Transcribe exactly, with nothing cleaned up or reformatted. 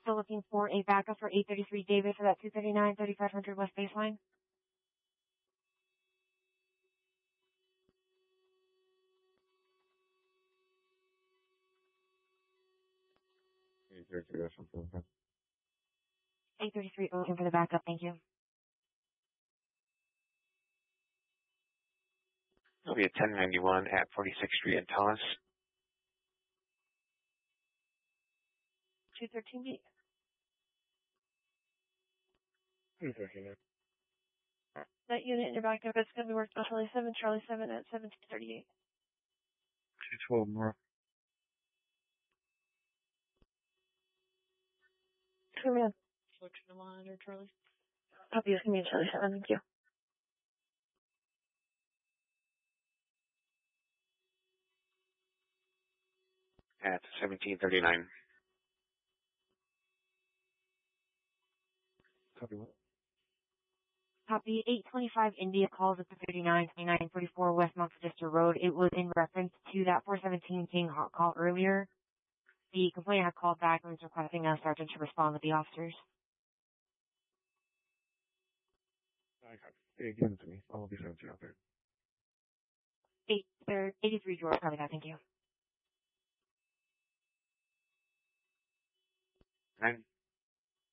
Still looking for a backup for eight thirty-three David for that two thirty-nine, thirty-five hundred West Baseline. eight thirty-three, that's something. eight thirty-three, looking for the backup, thank you. It'll be a ten ninety-one at forty-sixth Street in Tallis. two thirteen B. two thirty-nine. That unit in your backup, it's going to be worked on Charlie seven, Charlie seven at seventeen thirty-eight. two twelve more. Come in. Selection of monitor, Charlie. Copy, it's going to be Charlie seven, thank you. At seventeen thirty-nine. Copy what? Copy, eight twenty-five India calls at the thirty-nine twenty-nine forty-four West Mount Register Road. It was in reference to that four seventeen King hot call earlier. The complainant had called back and was requesting a sergeant to respond with the officers. I got it. Yeah, give it to me. I'll be seventeen out there. eight, eighty-three George, copy that, thank you. Nine.